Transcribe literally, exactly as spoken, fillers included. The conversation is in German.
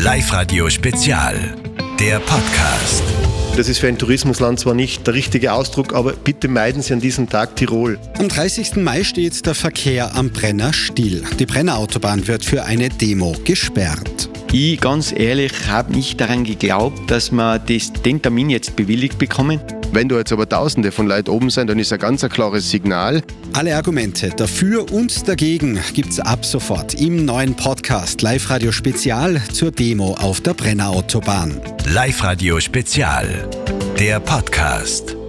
Live-Radio Spezial, der Podcast. Das ist für ein Tourismusland zwar nicht der richtige Ausdruck, aber bitte meiden Sie an diesem Tag Tirol. Am dreißigsten Mai steht der Verkehr am Brenner still. Die Brenner Autobahn wird für eine Demo gesperrt. Ich, ganz ehrlich, habe nicht daran geglaubt, dass wir das, den Termin jetzt bewilligt bekommen. Wenn da jetzt aber Tausende von Leuten oben sind, dann ist ein ganz ein klares Signal. Alle Argumente dafür und dagegen gibt's ab sofort im neuen Podcast Live-Radio Spezial zur Demo auf der Brenner Autobahn. Live-Radio Spezial, der Podcast.